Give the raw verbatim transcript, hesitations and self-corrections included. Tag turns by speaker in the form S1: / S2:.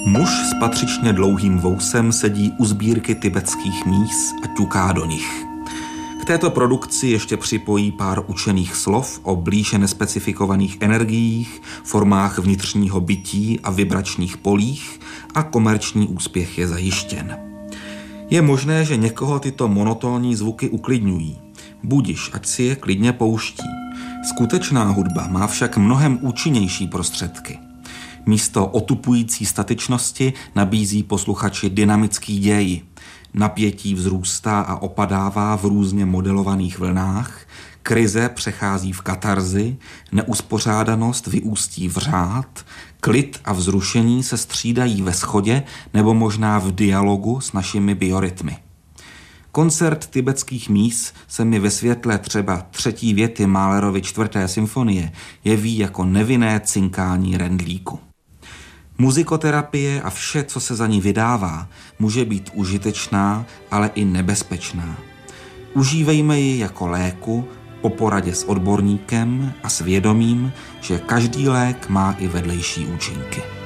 S1: Muž s patřičně dlouhým vousem sedí u sbírky tibetských míz a ťuká do nich. K této produkci ještě připojí pár učených slov o blíže nespecifikovaných energiích, formách vnitřního bytí a vibračních polích a komerční úspěch je zajištěn. Je možné, že někoho tyto monotónní zvuky uklidňují. Budiš, ať si je klidně pouští. Skutečná hudba má však mnohem účinnější prostředky. Místo otupující statičnosti nabízí posluchači dynamický děj. Napětí vzrůstá a opadává v různě modelovaných vlnách, krize přechází v katarzi, neuspořádanost vyústí v řád, klid a vzrušení se střídají ve shodě nebo možná v dialogu s našimi biorytmy. Koncert tibetských míz se mi ve světle třeba třetí věty Mahlerovy čtvrté symfonie jeví jako nevinné cinkání rendlíku. Muzikoterapie a vše, co se za ní vydává, může být užitečná, ale i nebezpečná. Užívejme ji jako léku, po poradě s odborníkem a s vědomím, že každý lék má i vedlejší účinky.